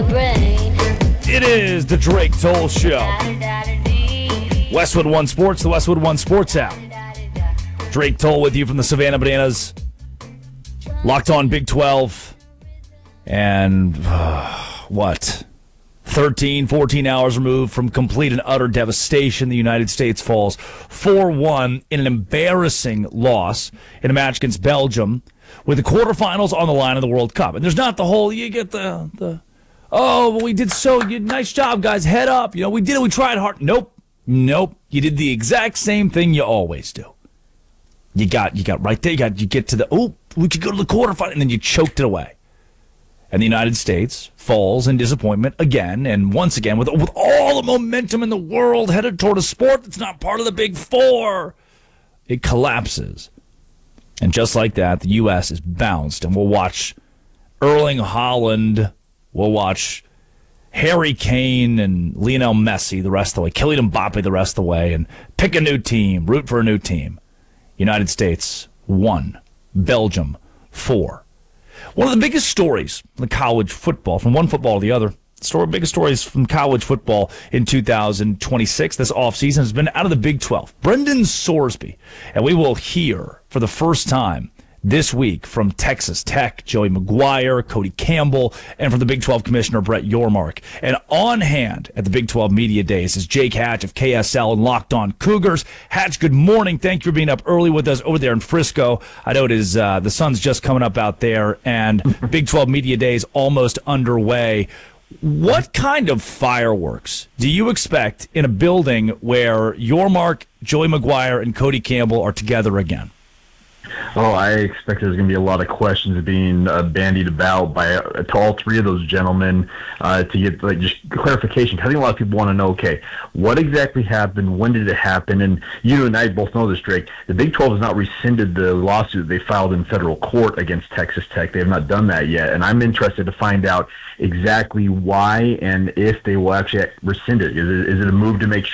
It is the Drake Toll Show. Westwood One Sports, the Westwood One Sports app. Drake Toll with you from the Savannah Bananas. Locked on Big 12. And, 13, 14 hours removed from complete and utter devastation. The United States falls 4-1 in an embarrassing loss in a match against Belgium with the quarterfinals on the line of the World Cup. And there's not the whole, you get we did nice job, guys, head up. We did it, we tried hard. Nope. You did the exact same thing you always do. You got right there, you get to we could go to the quarterfinal, and then you choked it away. And the United States falls in disappointment again, and once again, with all the momentum in the world headed toward a sport that's not part of the Big Four, it collapses. And just like that, the U.S. is bounced, and we'll watch Erling Haaland, we'll watch Harry Kane and Lionel Messi the rest of the way, Kylian Mbappe the rest of the way, and pick a new team, root for a new team. United States 1, Belgium 4. One of the biggest stories in college football, from one football to the other, biggest stories from college football in 2026, this offseason, has been out of the Big 12. Brendan Sorsby, and we will hear for the first time this week from Texas Tech, Joey McGuire, Cody Campbell, and from the Big 12 Commissioner, Brett Yormark. And on hand at the Big 12 Media Days is Jake Hatch of KSL and Locked On Cougars. Hatch, good morning. Thank you for being up early with us over there in Frisco. I know it is the sun's just coming up out there, and Big 12 Media Days almost underway. What kind of fireworks do you expect in a building where Yormark, Joey McGuire, and Cody Campbell are together again? Oh, I expect there's going to be a lot of questions being bandied about to all three of those gentlemen to get just clarification. I think a lot of people want to know, okay, what exactly happened? When did it happen? And you and I both know this, Drake. The Big 12 has not rescinded the lawsuit they filed in federal court against Texas Tech. They have not done that yet, and I'm interested to find out exactly why and if they will actually rescind it. Is it a move to make